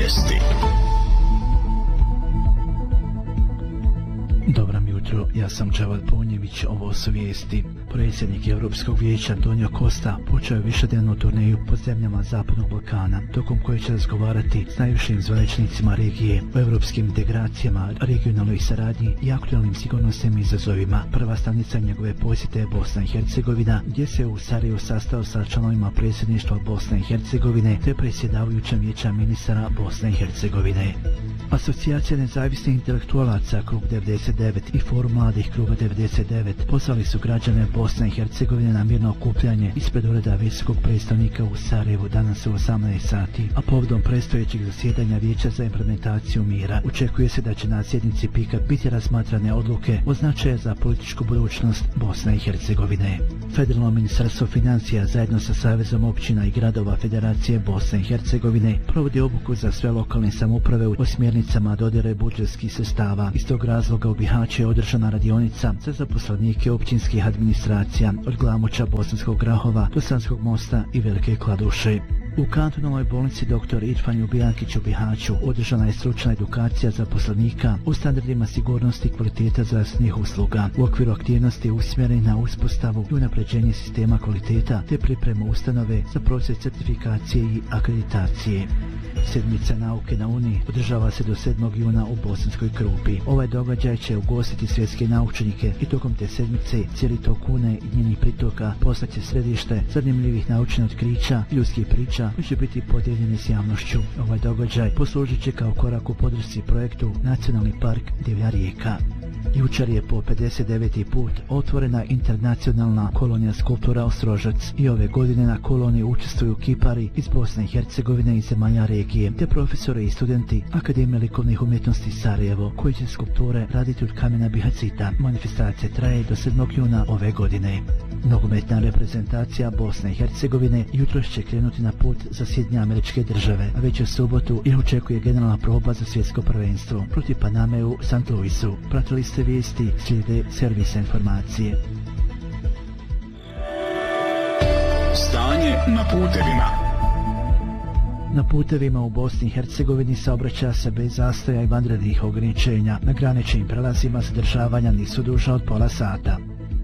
vijesti. Dobro mi jutro, ja sam Dževad Punjević, ovo su vijesti. Predsjednik Europskog vijeća Antonio Costa počeo je višednevnu turneju po zemljama Zapadnog Balkana, tokom koje će razgovarati s najvišim zvaničnicima regije o europskim integracijama, regionalnoj saradnji i aktualnim sigurnosnim izazovima. Prva stanica njegove posjete je Bosna i Hercegovina, gdje se u Sarajevu sastao sa članovima predsjedništva Bosne i Hercegovine te predsjedavajućem vijeća ministara Bosne i Hercegovine. Asocijacija nezavisnih intelektualaca Krug 99 i Forum mladih Kruga 99 pozvali su građane Bosne i Hercegovine na mirno okupljanje ispred ureda visokog predstavnika u Sarajevu danas u 18 sati, a povodom predstojećeg zasjedanja Vijeća za implementaciju mira. Očekuje se da će na sjednici PIK-a biti razmatrane odluke o značaju za političku budućnost Bosne i Hercegovine. Federalno ministarstvo financija zajedno sa Savezom općina i gradova Federacije Bosne i Hercegovine provodi obuku za sve lokalne samouprave o smjernicama dodjele budžetskih sredstava. Iz tog razloga u Bihaću je održana radionica za zaposlenike općinskih administracija od Glamoča, Bosanskog Grahova do Sanskog Mosta i Velike Kladuše. U kantonalnoj bolnici dr. Irfan Ljubijankić u Bihaću održana je stručna edukacija zaposlenika o standardima sigurnosti i kvaliteta zdravstvenih usluga u okviru aktivnosti usmjerenih na uspostavu i unapređenje sistema kvaliteta te pripremu ustanove za proces certifikacije i akreditacije. Sedmica nauke na Uniji održava se do 7. juna u Bosanskoj Krupi. Ovaj događaj će ugostiti svjetske naučnike i tokom te sedmice cijeli tok Une i njenih pritoka postaće središte zanimljivih naučnih otkrića, ljudskih priča koji će biti podijeljeni s javnošću. Ovaj događaj poslužit će kao korak u podršci projektu Nacionalni park Divlja rijeka. Jučer je po 59. put otvorena internacionalna kolonija skulptura Ostrožac i ove godine na koloniji učestvuju kipari iz Bosne i Hercegovine i zemalja regije, te profesori i studenti Akademije likovnih umjetnosti Sarajevo, koji će skulpture raditi od kamena bihacita. Manifestacija traje do 7. juna ove godine. Nogometna reprezentacija Bosne i Hercegovine jutros će krenuti na put za Sjedinjene Američke Države, a već u subotu ih očekuje generalna proba za svjetsko prvenstvo protiv Paname u St. Louisu. Pratili ste vijesti, slijede servisa informacije. Stanje na putevima. Na putevima u Bosni i Hercegovini saobraća se bez zastoja i vanrednih ograničenja. Na graničnim prelazima zadržavanja nisu duža od pola sata.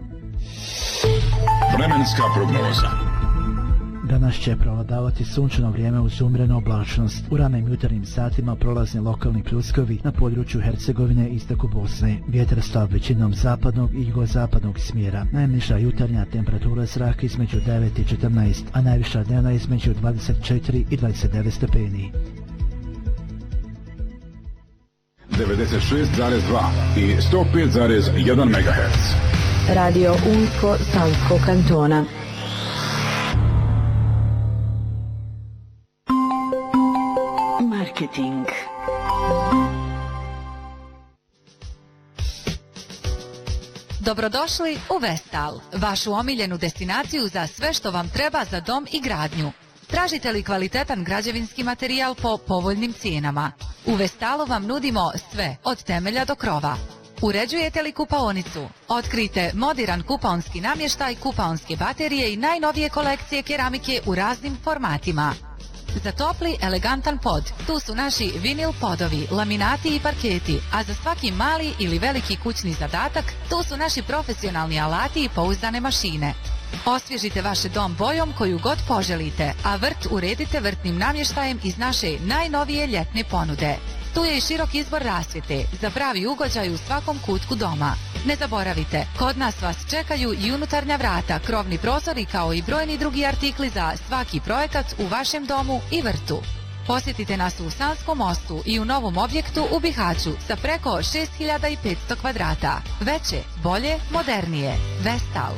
Vremenska prognoza. Danas će prevladavati sunčano vrijeme uz umjerenu oblačnost. U ranim jutarnjim satima prolazni lokalni pljuskovi na području Hercegovine i istoku Bosne. Vjetar slab većinom zapadnog i jugozapadnog smjera. Najniža jutarnja temperatura zraka između 9 i 14, a najviša dnevna između 24 i 29 stepeni. 96,2 i 105,1 MHz. Radio Unsko Sanskog kantona. Marketing. Dobrodošli u Vestal, vašu omiljenu destinaciju za sve što vam treba za dom i gradnju. Tražite li kvalitetan građevinski materijal po povoljnim cijenama? U Vestalu vam nudimo sve, od temelja do krova. Uređujete li kupaonicu? Otkrijte moderan kupaonski namještaj, kupaonske baterije i najnovije kolekcije keramike u raznim formatima. Za topli, elegantan pod, tu su naši vinil podovi, laminati i parketi, a za svaki mali ili veliki kućni zadatak, tu su naši profesionalni alati i pouzdane mašine. Osvježite vaš dom bojom koju god poželite, a vrt uredite vrtnim namještajem iz naše najnovije ljetne ponude. Tu je i širok izbor rasvjete, za pravi ugođaj u svakom kutku doma. Ne zaboravite, kod nas vas čekaju i unutarnja vrata, krovni prozori kao i brojni drugi artikli za svaki projekat u vašem domu i vrtu. Posjetite nas u Sanskom mostu i u novom objektu u Bihaću sa preko 6500 kvadrata. Veće, bolje, modernije. Vestal.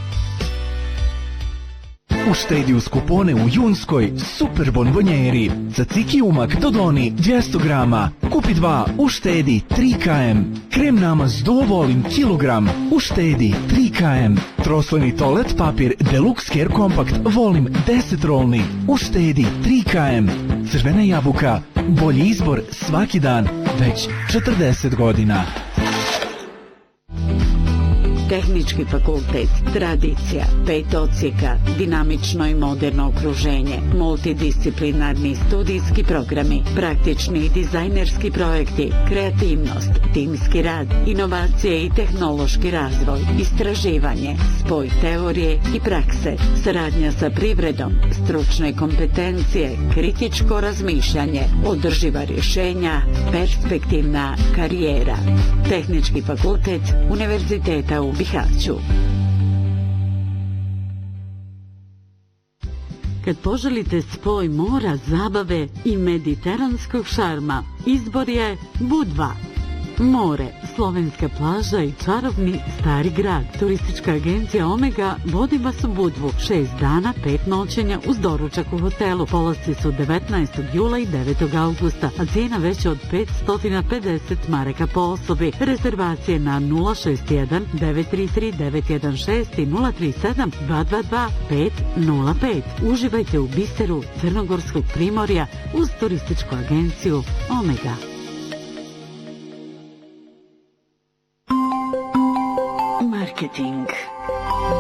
Uštedi uz kupone u Junskoj Super bonbonjeri. Za ciki umak Dodoni 200 grama. Kupi 2, uštedi 3 km. Krem namaz Dovolim kilogram. Uštedi 3 km. Troslojni toalet papir Deluxe Care Compact Volim 10 rolni. Uštedi 3 km. Crvena jabuka. Bolji izbor svaki dan. Već 40 godina. Tehnički fakultet, tradicija, 5 odsjeka, dinamično i moderno okruženje, multidisciplinarni studijski programi, praktični i dizajnerski projekti, kreativnost, timski rad, inovacije i tehnološki razvoj, istraživanje, spoj teorije i prakse, saradnja sa privredom, stručne kompetencije, kritičko razmišljanje, održiva rješenja, perspektivna karijera. Tehnički fakultet Univerziteta u Bihaću. Kad poželite spoj mora, zabave i mediteranskog šarma, izbor je Budva. More, slovenska plaža i čarobni stari grad. Turistička agencija Omega vodi vas u Budvu. 6 dana, 5 noćenja uz doručak u hotelu. Polasci su 19. jula i 9. augusta, a cijena veća od 550 maraka po osobi. Rezervacije na 061 933 916 i 037 222 505. Uživajte u biseru Crnogorskog primorja uz turističku agenciju Omega. Marketing.